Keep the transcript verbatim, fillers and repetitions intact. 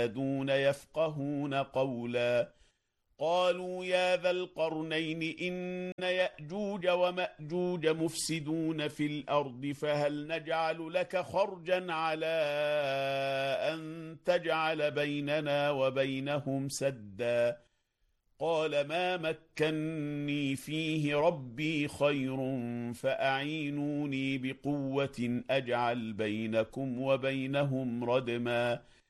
يكادون يفقهون قولا قالوا يا ذا القرنين إن يأجوج ومأجوج مفسدون في الأرض فهل نجعل لك خرجا على أن تجعل بيننا وبينهم سدا قال ما مكني فيه ربي خير فأعينوني بقوة أجعل بينكم وبينهم ردما